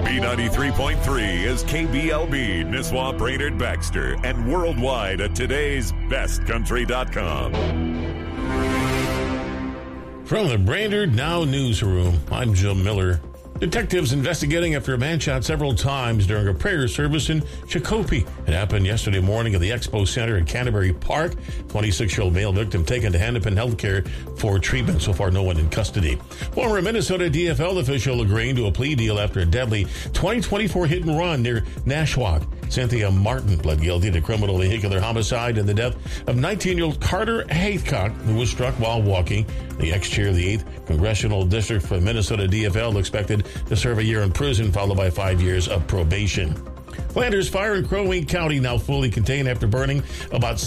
B93.3 is KBLB, Nisswa, Brainerd, Baxter, and worldwide at today'sbestcountry.com. From the Brainerd Now newsroom, I'm Jim Miller. Detectives investigating after a man shot several times during a prayer service in Shakopee. It happened yesterday morning at the Expo Center in Canterbury Park. 26-year-old male victim taken to Hennepin Healthcare for treatment. So far, no one in custody. Former Minnesota DFL official agreeing to a plea deal after a deadly 2024 hit and run near Nashwauk. Cynthia Martin pled guilty to criminal vehicular homicide and the death of 19-year-old Carter Haycock, who was struck while walking. The ex-chair of the 8th Congressional District for Minnesota DFL expected to serve a year in prison, followed by 5 years of probation. Flanders fire in Crow Wing County now fully contained after burning about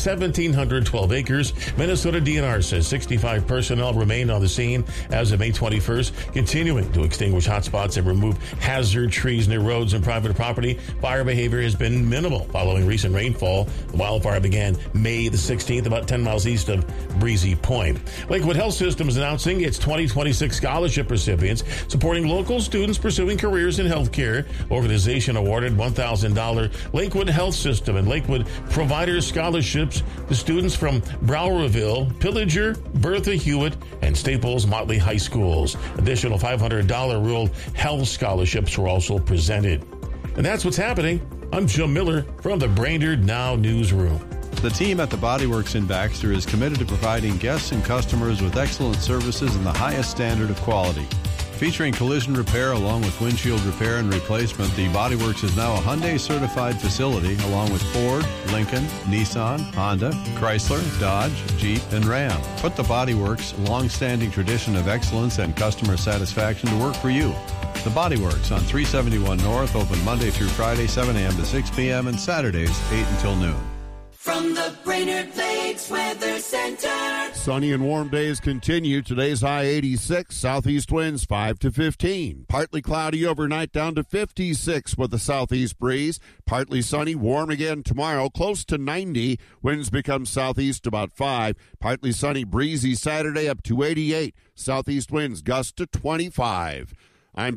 1,712 acres. Minnesota DNR says 65 personnel remain on the scene as of May 21st, continuing to extinguish hotspots and remove hazard trees near roads and private property. Fire behavior has been minimal following recent rainfall. The wildfire began May the 16th, about 10 miles east of Breezy Point. Lakewood Health System is announcing its 2026 scholarship recipients, supporting local students pursuing careers in healthcare. Organization awarded $1,000 Lakewood Health System and Lakewood Providers Scholarships to students from Browerville, Pillager, Bertha Hewitt, and Staples Motley High Schools. Additional $500 rural health scholarships were also presented. And that's what's happening. I'm Jim Miller from the Brainerd Now newsroom. The team at the Body Works in Baxter is committed to providing guests and customers with excellent services and the highest standard of quality. Featuring collision repair along with windshield repair and replacement, the Body Works is now a Hyundai certified facility along with Ford, Lincoln, Nissan, Honda, Chrysler, Dodge, Jeep, and Ram. Put the Body Works' long-standing tradition of excellence and customer satisfaction to work for you. The Body Works on 371 North, open Monday through Friday, 7 a.m. to 6 p.m. and Saturdays, 8 until noon. From the Brainerd Lakes Weather Center. Sunny and warm days continue. Today's high 86, southeast winds 5 to 15. Partly cloudy overnight down to 56 with a southeast breeze. Partly sunny, warm again tomorrow, close to 90. Winds become southeast about 5. Partly sunny, breezy Saturday up to 88. Southeast winds gust to 25. I'm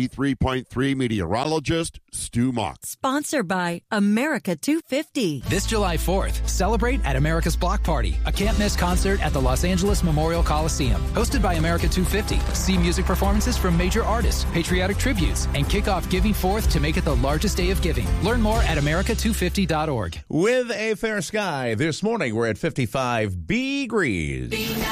B93.3 meteorologist Stu Mock. Sponsored by America 250. This July 4th, celebrate at America's Block Party, a can't-miss concert at the Los Angeles Memorial Coliseum. Hosted by America 250, see music performances from major artists, patriotic tributes, and kick off Giving Forth to make it the largest day of giving. Learn more at America250.org. With a fair sky, this morning we're at 55 degrees.